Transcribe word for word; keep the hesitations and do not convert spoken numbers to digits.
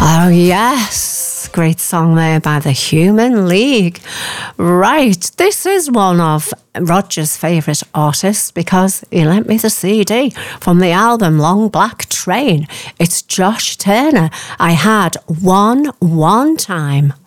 Oh, yes. Great song there by the Human League. Right, this is one of Roger's favourite artists because he lent me the C D from the album Long Black Train. It's Josh Turner. I had one one time.